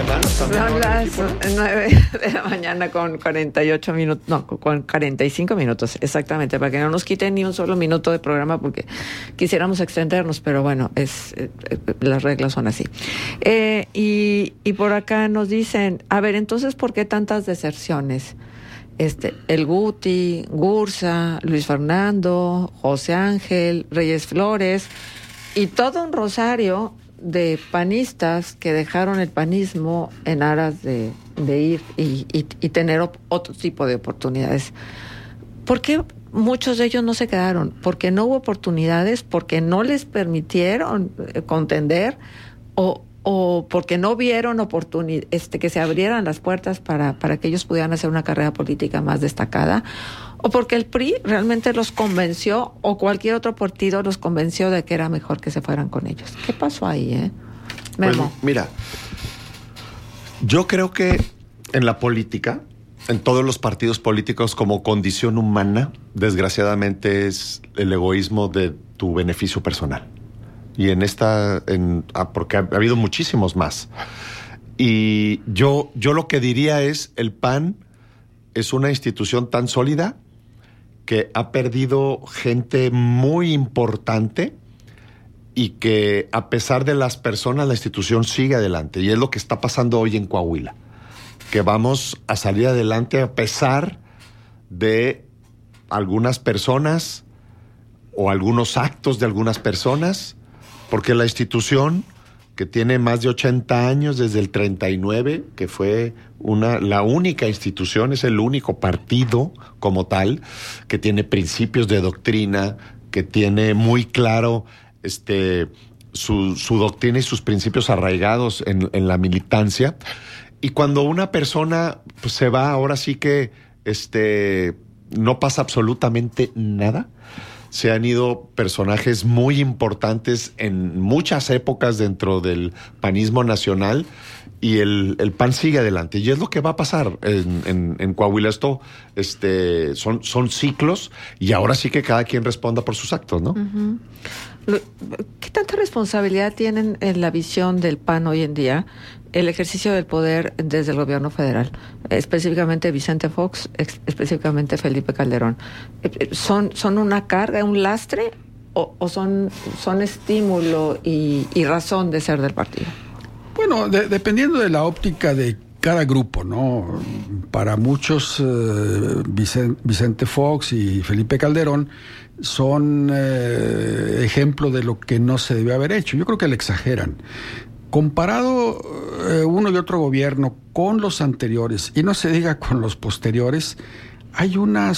humanos también. Son las 9 de la mañana con 48 minutos, no, con 45 minutos, exactamente, para que no nos quiten ni un solo minuto de programa, porque quisiéramos extendernos, pero bueno, las reglas son así. Y por acá nos dicen, a ver, entonces, ¿por qué tantas deserciones? El Guti, Gursa, Luis Fernando, José Ángel, Reyes Flores y todo un rosario de panistas que dejaron el panismo en aras de ir y tener otro tipo de oportunidades. ¿Por qué muchos de ellos no se quedaron? Porque no hubo oportunidades, porque no les permitieron contender o porque no vieron que se abrieran las puertas para que ellos pudieran hacer una carrera política más destacada, o porque el PRI realmente los convenció, o cualquier otro partido los convenció de que era mejor que se fueran con ellos. ¿Qué pasó ahí, Memo? Pues, mira, yo creo que en la política, en todos los partidos políticos, como condición humana, desgraciadamente es el egoísmo de tu beneficio personal. Y porque ha habido muchísimos más. Y yo lo que diría es, el PAN es una institución tan sólida que ha perdido gente muy importante y que a pesar de las personas, la institución sigue adelante. Y es lo que está pasando hoy en Coahuila, que vamos a salir adelante a pesar de algunas personas o algunos actos de algunas personas, porque la institución, que tiene más de 80 años, desde el 39, que fue la única institución, es el único partido como tal, que tiene principios de doctrina, que tiene muy claro su doctrina y sus principios arraigados en la militancia. Y cuando una persona pues, se va, ahora sí que no pasa absolutamente nada. Se han ido personajes muy importantes en muchas épocas dentro del panismo nacional y el PAN sigue adelante. Y es lo que va a pasar en Coahuila. Esto son ciclos y ahora sí que cada quien responda por sus actos, ¿no? Uh-huh. ¿Qué tanta responsabilidad tienen en la visión del PAN hoy en día el ejercicio del poder desde el gobierno federal? Específicamente Vicente Fox, específicamente Felipe Calderón. ¿Son una carga, un lastre o son estímulo y razón de ser del partido? Bueno, dependiendo de la óptica de cada grupo, ¿no? Para muchos, Vicente Fox y Felipe Calderón son ejemplo de lo que no se debe haber hecho. Yo creo que le exageran. Comparado uno y otro gobierno con los anteriores, y no se diga con los posteriores, hay una